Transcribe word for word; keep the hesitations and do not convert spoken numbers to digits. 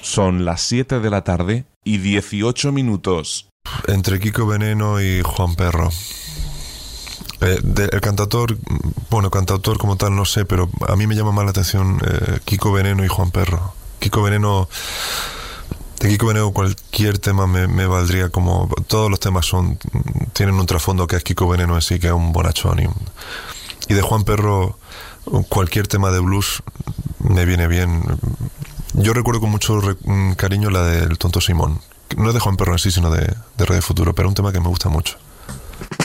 Son las siete de la tarde y dieciocho minutos. Entre Kiko Veneno y Juan Perro. Eh, de, el cantautor, bueno, cantautor como tal no sé, pero a mí me llama más la atención eh, Kiko Veneno y Juan Perro. Kiko Veneno, de Kiko Veneno cualquier tema me, me valdría, como todos los temas son tienen un trasfondo que es Kiko Veneno en sí, que es un bonachón. Y, y de Juan Perro cualquier tema de blues me viene bien. Yo recuerdo con mucho re, cariño la del Tonto Simón. No es de Juan Perro en sí, sino de, de Radio Futuro, pero es un tema que me gusta mucho.